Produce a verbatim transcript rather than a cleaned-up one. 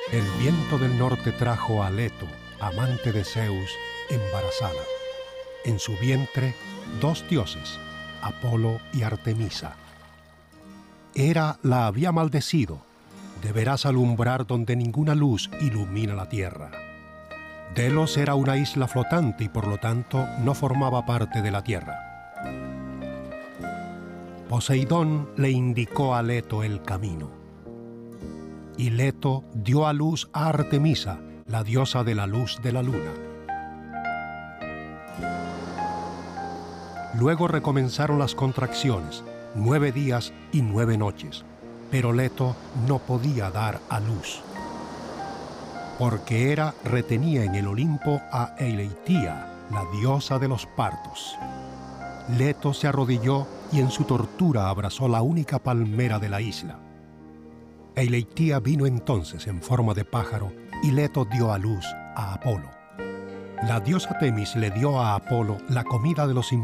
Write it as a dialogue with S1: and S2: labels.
S1: El viento del norte trajo a Leto, amante de Zeus, embarazada. En su vientre, dos dioses, Apolo y Artemisa. Hera la había maldecido: deberás alumbrar donde ninguna luz ilumina la tierra. Delos era una isla flotante y por lo tanto no formaba parte de la tierra. Poseidón le indicó a Leto el camino. Y Leto dio a luz a Artemisa, la diosa de la luz de la luna. Luego recomenzaron las contracciones, nueve días y nueve noches, pero Leto no podía dar a luz, porque Hera retenía en el Olimpo a Eileitía, la diosa de los partos. Leto se arrodilló y en su tortura abrazó la única palmera de la isla. Eileitía vino entonces en forma de pájaro y Leto dio a luz a Apolo. La diosa Temis le dio a Apolo la comida de los